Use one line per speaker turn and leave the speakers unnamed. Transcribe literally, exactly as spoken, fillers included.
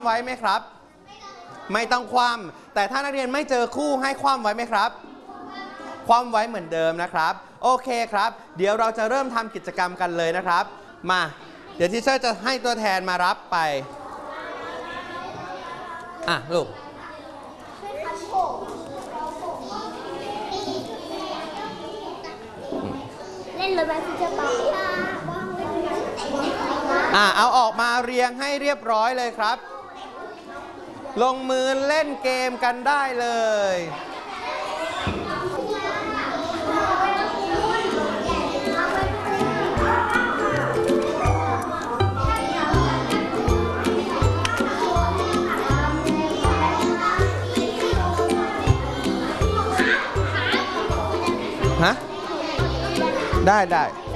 ไว้ไหมครับไม่ต้องคว่ำแต่ถ้านักเรียนไม่เจอคู่ให้คว่ำไว้ไหมครับคว่ำไว้เหมือนเดิมนะครับโอเคครับเดี๋ยวเราจะเริ่มทำกิจกรรมกันเลยนะครับมาเดี๋ยวทีเชอร์จะให้ตัวแทนมารับไปอ่ะลูก
เล่นเลยไหมพี่เจ้าป๊า
อ่ะเอาออกมาเรียงให้เรียบร้อยเลยครับลงมือเล่นเกมกันได้เลยฮะได้ได้